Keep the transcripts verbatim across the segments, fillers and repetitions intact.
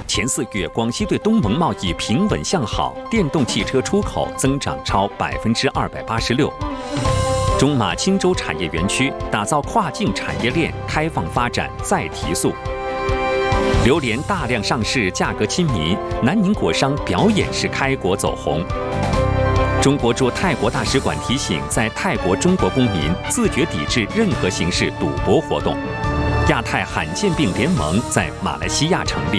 前四月广西对东盟贸易平稳向好，电动汽车出口增长超百分之二百八十六。中马青州产业园区打造跨境产业链，开放发展再提速。榴莲大量上市，价格亲民，南宁果商表演式开国走红。中国驻泰国大使馆提醒在泰国中国公民自觉抵制任何形式赌博活动。亚太罕见病联盟在马来西亚成立。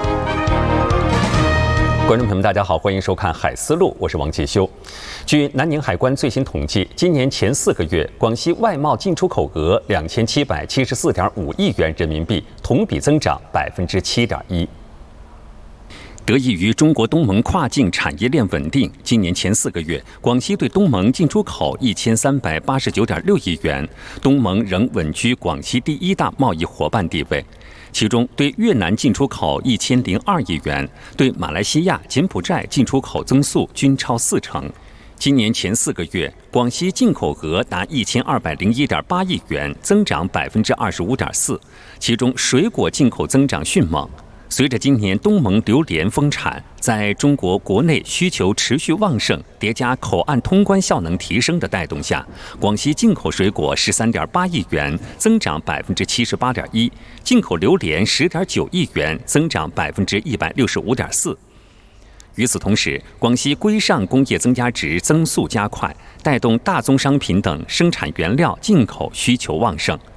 观众朋友们，大家好，欢迎收看《海思路》，我是王继修。据南宁海关最新统计，今年前四个月，广西外贸进出口额两千七百七十四点五亿元人民币，同比增长百分之七点一。得益于中国东盟跨境产业链稳定，今年前四个月，广西对东盟进出口一千三百八十九点六亿元，东盟仍稳居广西第一大贸易伙伴地位。其中，对越南进出口一千零二亿元，对马来西亚、柬埔寨进出口增速均超四成。今年前四个月，广西进口额达一千二百零一点八亿元，增长百分之二十五点四，其中水果进口增长迅猛。随着今年东盟榴莲丰产，在中国国内需求持续旺盛，叠加口岸通关效能提升的带动下，广西进口水果十三点八亿元，增长百分之七十八点一；进口榴莲十点九亿元，增长百分之一百六十五点四。与此同时，广西规上工业增加值增速加快，带动大宗商品等生产原料进口需求旺盛。